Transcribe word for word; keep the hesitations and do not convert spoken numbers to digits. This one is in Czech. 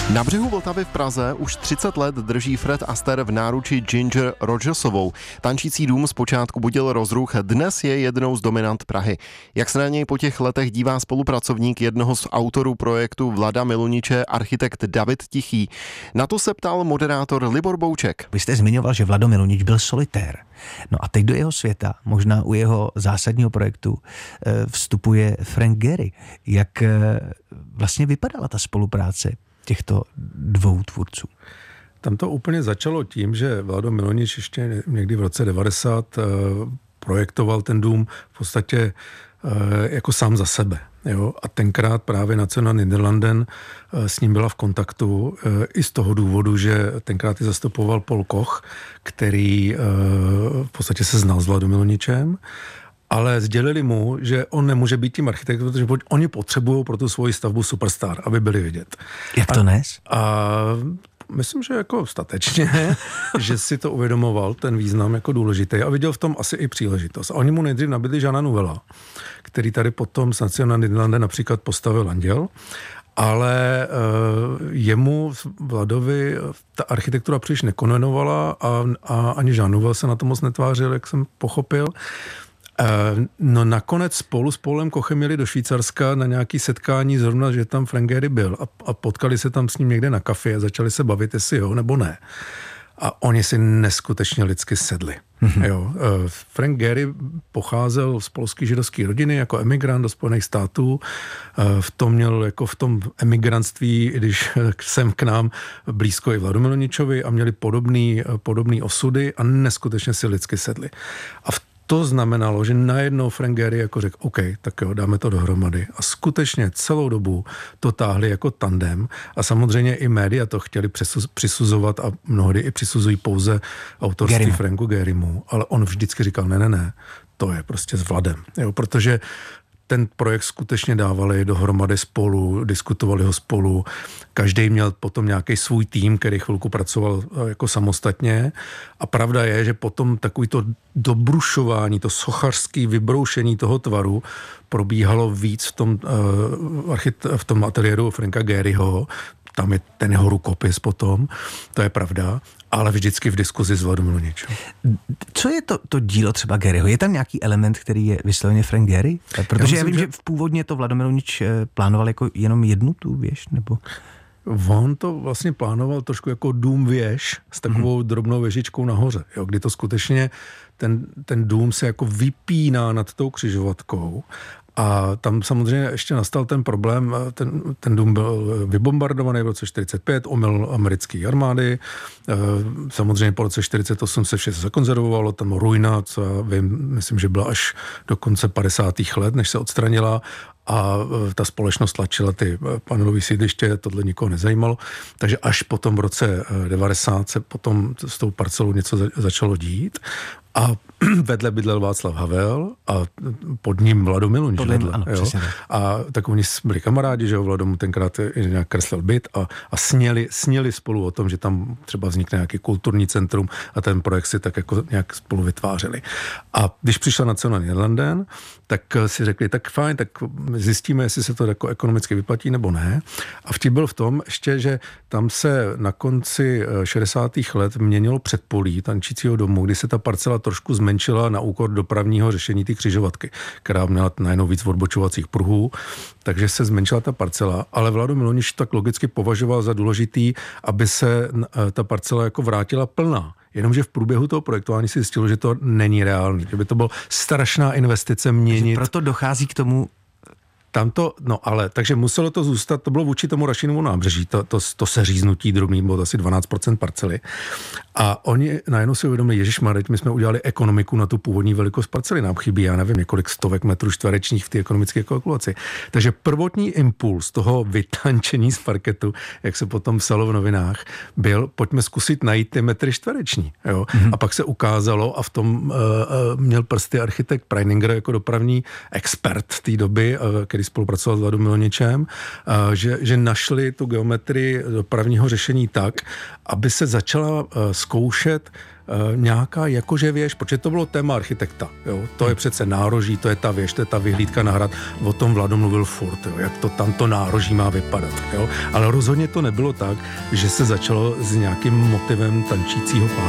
Na břehu Vltavy v Praze už třicet let drží Fred Astaire v náruči Ginger Rogersovou. Tančící dům zpočátku budil rozruch, dnes je jednou z dominant Prahy. Jak se na něj po těch letech dívá spolupracovník jednoho z autorů projektu Vlada Miluniče, architekt David Tichý? Na to se ptal moderátor Libor Bouček. Vy jste zmiňoval, že Vlado Milunič byl solitér. No a teď do jeho světa, možná u jeho zásadního projektu, vstupuje Frank Gehry. Jak vlastně vypadala ta spolupráce těchto dvou tvůrců? Tam to úplně začalo tím, že Vlado Milunič ještě někdy v roce devadesát projektoval ten dům v podstatě jako sám za sebe. Jo? A tenkrát právě Nacional Nederlanden s ním byla v kontaktu i z toho důvodu, že tenkrát ji zastupoval Paul Koch, který v podstatě se znal s Vladou Miluničem, ale sdělili mu, že on nemůže být tím architektem, protože oni potřebují pro tu svoji stavbu superstar, aby byli vidět. Jak to nes? A, a myslím, že jako statečně, že si to uvědomoval, ten význam jako důležitý a viděl v tom asi i příležitost. A oni mu nejdřív nabídli Jeana Nouvella, který tady potom s Nacional Nederlanden například postavil Anděl, ale uh, jemu, Vladovi, ta architektura příliš nekonvenovala a, a ani Jean Nouvel se na to moc netvářil, jak jsem pochopil. No nakonec spolu s Paulem Kochem měli do Švýcarska na nějaký setkání, zrovna, že tam Frank Gehry byl a, a potkali se tam s ním někde na kafě a začali se bavit, jestli jo nebo ne. A oni si neskutečně lidsky sedli. Mm-hmm. Jo. Frank Gehry pocházel z polské židovské rodiny jako emigrant do Spojených států. V tom měl jako v tom emigrantství, když jsem k nám blízko i Vladu Miluničovi a měli podobný, podobný osudy a neskutečně si lidsky sedli. A v To znamenalo, že najednou Frank Gehry jako řekl, OK, tak jo, dáme to dohromady. A skutečně celou dobu to táhli jako tandem a samozřejmě i média to chtěli přisuzovat a mnohdy i přisuzují pouze autorství Gehrymu. Franku Gehrymu. Ale on vždycky říkal, ne, ne, ne, to je prostě s Vladem. Jo, protože ten projekt skutečně dávali dohromady spolu, diskutovali ho spolu. Každý měl potom nějaký svůj tým, který chvilku pracoval jako samostatně. A pravda je, že potom takový to dobrušování, to sochařský vybroušení toho tvaru probíhalo víc v tom, uh, archit- v tom ateliéru Franka Gehryho. Tam je ten jeho rukopis potom, to je pravda, ale vždycky v diskuzi s Vladou Miluničem. Co je to, to dílo třeba Gehryho? Je tam nějaký element, který je vysloveně Frank Gehry? Protože já, myslím, já vím, že... že v původně to Vlado Milunič plánoval jako jenom jednu tu věž, nebo... On to vlastně plánoval trošku jako dům věž s takovou mm-hmm. drobnou věžičkou nahoře, jo, kdy to skutečně ten, ten dům se jako vypíná nad tou křižovatkou. A tam samozřejmě ještě nastal ten problém, ten, ten dům byl vybombardovaný v roce čtyřicet pět, omyl americké armády, samozřejmě po roce čtyřicet osm se vše zakonzervovalo, tam ruina, co já vím, myslím, že byla až do konce padesátých let, než se odstranila a ta společnost tlačila ty panelové sídliště, tohle nikoho nezajímalo, takže až potom v roce devadesát se potom s tou parcelou něco začalo dít. A vedle bydlel Václav Havel a pod ním Vlado Milunič. Ano, a tak oni byli kamarádi, že jo, Vlado mu tenkrát nějak kreslil byt a, a sněli, sněli spolu o tom, že tam třeba vznikne nějaký kulturní centrum a ten projekt si tak jako nějak spolu vytvářeli. A když přišla Nacional Nederlanden, tak si řekli, tak fajn, tak zjistíme, jestli se to jako ekonomicky vyplatí nebo ne. A vtip byl v tom ještě, že tam se na konci šedesátých let měnilo předpolí tančícího domu, kdy se ta parcela trošku zmenšila na úkor dopravního řešení ty křižovatky, která měla najednou víc odbočovacích pruhů, takže se zmenšila ta parcela, ale Vlado Milunič tak logicky považoval za důležitý, aby se ta parcela jako vrátila plná. Jenomže v průběhu toho projektování si zjistilo, že to není reálný, že by to byla strašná investice měnit. Proto dochází k tomu. Tam to, no ale, takže muselo to zůstat, to bylo vůči tomu Rašinovu nábřeží, to, to, to seříznutí drobný, bylo to asi dvanáct procent parcely. A oni najednou si uvědomili, ježišmarja, my jsme udělali ekonomiku na tu původní velikost parcely, nám chybí, já nevím, několik stovek metrů čtverečních v té ekonomické kalkulaci. Takže prvotní impuls toho vytančení z parketu, jak se potom psalo v novinách, byl, pojďme zkusit najít ty metry čtvereční. Jo? Mm-hmm. A pak se ukázalo, a v tom uh, uh, měl prsty architekt Preininger jako dopravní expert té doby, uh, který který spolupracoval s Vladou Miloničem, že, že našli tu geometrii dopravního řešení tak, aby se začala zkoušet nějaká jakože věž, protože to bylo téma architekta. Jo? To je přece nároží, to je ta věž, to je ta vyhlídka na hrad. O tom Vlado mluvil furt, jo? Jak to tamto nároží má vypadat. Jo? Ale rozhodně to nebylo tak, že se začalo s nějakým motivem tančícího pána.